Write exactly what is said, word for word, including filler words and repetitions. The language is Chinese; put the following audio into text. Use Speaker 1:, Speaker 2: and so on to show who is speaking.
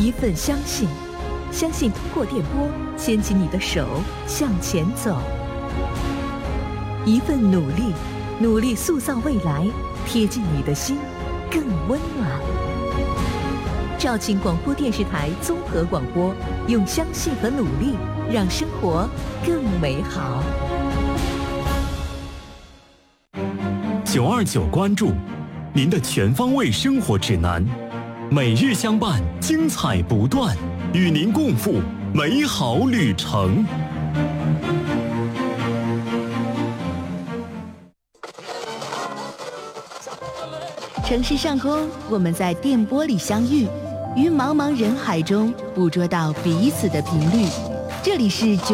Speaker 1: 一份相信，相信通过电波牵起你的手向前走；一份努力，努力塑造未来，贴近你的心，更温暖。肇庆广播电视台综合广播，用相信和努力让生活更美好。
Speaker 2: 九二九关注，您的全方位生活指南，每日相伴，精彩不断，与您共赴美好旅程。
Speaker 1: 城市上空，我们在电波里相遇，于茫茫人海中捕捉到彼此的频率。这里是